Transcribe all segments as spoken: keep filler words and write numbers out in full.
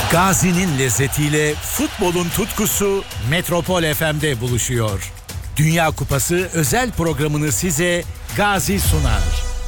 Gazi'nin lezzetiyle futbolun tutkusu Metropol F M'de buluşuyor. Dünya Kupası özel programını size Gazi sunar.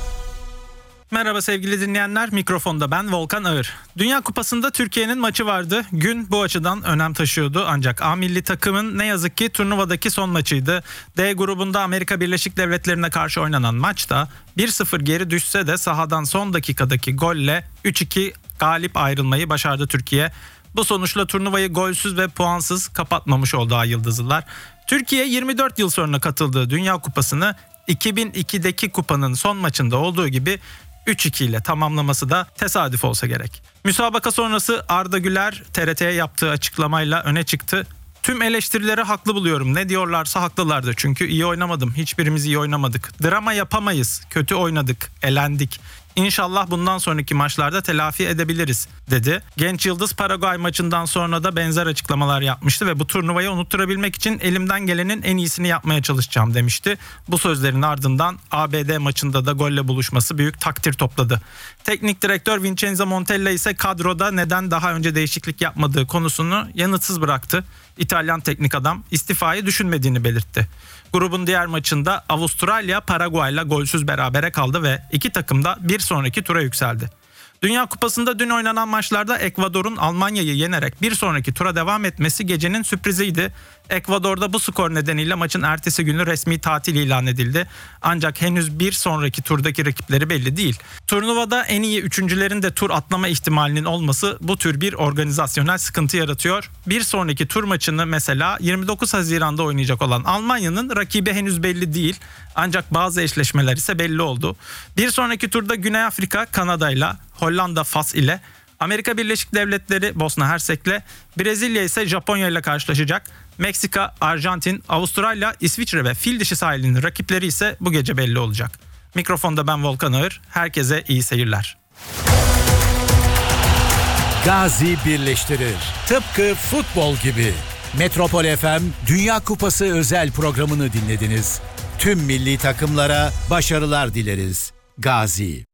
Merhaba sevgili dinleyenler, mikrofonda ben Volkan Ağır. Dünya Kupası'nda Türkiye'nin maçı vardı. Gün bu açıdan önem taşıyordu ancak A milli takımın ne yazık ki turnuvadaki son maçıydı. D grubunda Amerika Birleşik Devletleri'ne karşı oynanan maçta bir sıfır geri düşse de sahadan son dakikadaki golle üç iki galip ayrılmayı başardı Türkiye. Bu sonuçla turnuvayı golsüz ve puansız kapatmamış oldu Ay Yıldızlılar. Türkiye yirmi dört yıl sonra katıldığı Dünya Kupası'nı iki bin ikideki kupanın son maçında olduğu gibi üç iki ile tamamlaması da tesadüf olsa gerek. Müsabaka sonrası Arda Güler T R T'ye yaptığı açıklamayla öne çıktı. Tüm eleştirileri haklı buluyorum. Ne diyorlarsa haklılardı. Çünkü iyi oynamadım. Hiçbirimiz iyi oynamadık. Drama yapamayız. Kötü oynadık. Elendik. İnşallah bundan sonraki maçlarda telafi edebiliriz dedi. Genç Yıldız Paraguay maçından sonra da benzer açıklamalar yapmıştı ve bu turnuvayı unutturabilmek için elimden gelenin en iyisini yapmaya çalışacağım demişti. Bu sözlerin ardından A B D maçında da golle buluşması büyük takdir topladı. Teknik direktör Vincenzo Montella ise kadroda neden daha önce değişiklik yapmadığı konusunu yanıtsız bıraktı. İtalyan teknik adam istifayı düşünmediğini belirtti. Grubun diğer maçında Avustralya Paraguay'la golsüz berabere kaldı ve iki takım da bir sonraki tura yükseldi. Dünya Kupası'nda dün oynanan maçlarda Ekvador'un Almanya'yı yenerek bir sonraki tura devam etmesi gecenin sürpriziydi. Ekvador'da bu skor nedeniyle maçın ertesi günü resmi tatil ilan edildi. Ancak henüz bir sonraki turdaki rakipleri belli değil. Turnuvada en iyi üçüncülerin de tur atlama ihtimalinin olması bu tür bir organizasyonel sıkıntı yaratıyor. Bir sonraki tur maçını mesela yirmi dokuz Haziran'da oynayacak olan Almanya'nın rakibi henüz belli değil. Ancak bazı eşleşmeler ise belli oldu. Bir sonraki turda Güney Afrika Kanada'yla, Hollanda Fas ile, Amerika Birleşik Devletleri Bosna Hersek'le, Brezilya ise Japonya ile karşılaşacak. Meksika, Arjantin, Avustralya, İsviçre ve fil dişi sahilinin rakipleri ise bu gece belli olacak. Mikrofonda ben Volkan Ağır. Herkese iyi seyirler. Gazi birleştirir. Tıpkı futbol gibi. Metropol F M Dünya Kupası özel programını dinlediniz. Tüm milli takımlara başarılar dileriz. Gazi.